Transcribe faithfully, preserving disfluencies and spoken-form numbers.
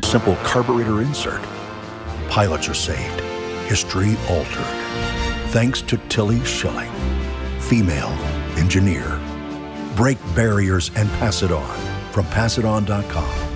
simple carburetor insert. Pilots are saved. History altered. Thanks to Tilly Schilling, female engineer. Break barriers and pass it on from pass it on dot com.